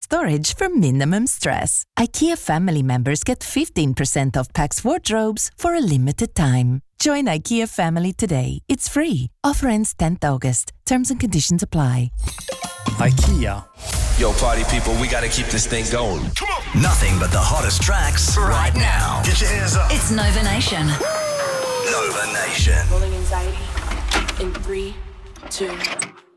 storage for minimum stress. IKEA family members get 15% off Pax wardrobes for a limited time. Join IKEA family today. It's free. Offer ends 10th August. Terms and conditions apply. IKEA. Yo, party people, we gotta keep this thing going. Nothing but the hottest tracks right now. Get your hands up. It's Nova Nation. Nova Nation. Rolling anxiety in 3, 2,